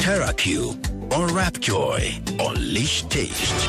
TerraCube or Rapjoy. Unleash taste.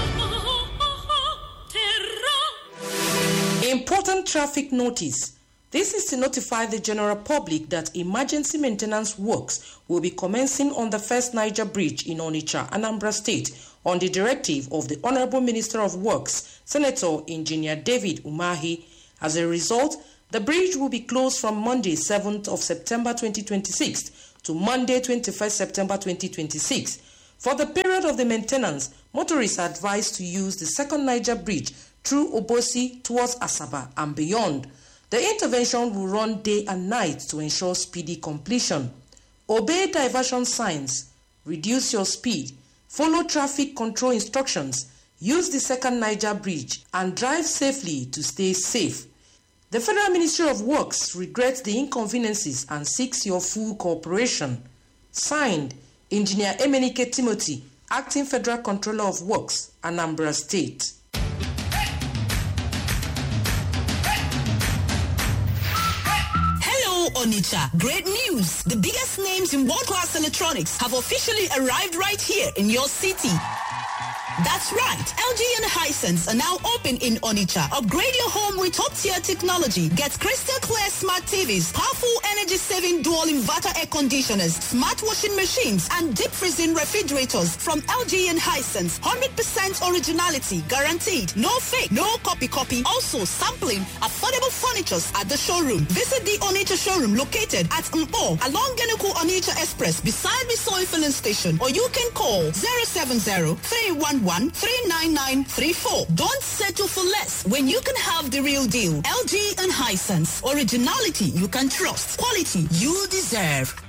Important traffic notice. This is to notify the general public that emergency maintenance works will be commencing on the First Niger Bridge in Onitsha, Anambra State, on the directive of the Honorable Minister of Works, Senator Engineer David Umahi. As a result, the bridge will be closed from Monday, 7th of September 2026 to Monday, 21st September 2026. For the period of the maintenance, motorists are advised to use the Second Niger Bridge through Obosi towards Asaba and beyond. The intervention will run day and night to ensure speedy completion. Obey diversion signs, reduce your speed, follow traffic control instructions, use the Second Niger Bridge, and drive safely to stay safe. The Federal Ministry of Works regrets the inconveniences and seeks your full cooperation. Signed, Engineer Emenike Timothy, Acting Federal Controller of Works, Anambra State. Onitsha. Great news! The biggest names in world-class electronics have officially arrived right here in your city. That's right. LG and Hisense are now open in Onitsha. Upgrade your home with top-tier technology. Get crystal clear smart TVs, powerful energy-saving dual inverter air conditioners, smart washing machines, and deep freezing refrigerators from LG and Hisense. 100% originality guaranteed. No fake, no copy. Also sampling affordable furnitures at the showroom. Visit the Onitsha showroom located at Mpo along Genuku Onitsha Express beside the Soy Filling Station, or you can call 070-311-39934. Don't settle for less when you can have the real deal. LG and Hisense. Originality you can trust. Quality you deserve.